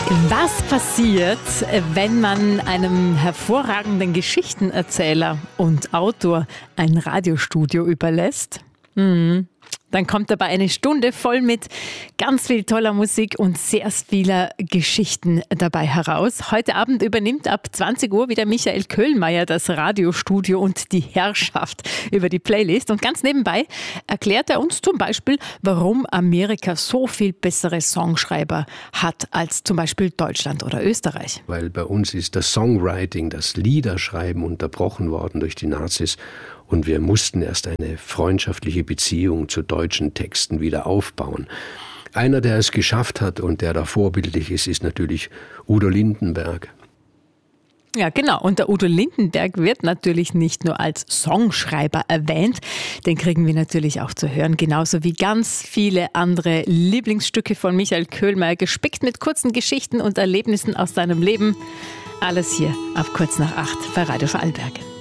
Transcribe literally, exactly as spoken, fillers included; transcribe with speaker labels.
Speaker 1: Was passiert, wenn man einem hervorragenden Geschichtenerzähler und Autor ein Radiostudio überlässt? Hm. Dann kommt dabei eine Stunde voll mit ganz viel toller Musik und sehr vieler Geschichten dabei heraus. Heute Abend übernimmt ab zwanzig Uhr wieder Michael Köhlmeier das Radiostudio und die Herrschaft über die Playlist. Und ganz nebenbei erklärt er uns zum Beispiel, warum Amerika so viel bessere Songschreiber hat als zum Beispiel Deutschland oder Österreich.
Speaker 2: Weil bei uns ist das Songwriting, das Liederschreiben unterbrochen worden durch die Nazis. Und wir mussten erst eine freundschaftliche Beziehung zu deutschen Texten wieder aufbauen. Einer, der es geschafft hat und der da vorbildlich ist, ist natürlich Udo Lindenberg.
Speaker 1: Ja, genau. Und der Udo Lindenberg wird natürlich nicht nur als Songschreiber erwähnt, den kriegen wir natürlich auch zu hören, genauso wie ganz viele andere Lieblingsstücke von Michael Köhlmeier, gespickt mit kurzen Geschichten und Erlebnissen aus seinem Leben. Alles hier ab kurz nach acht bei Radio Vorarlberg.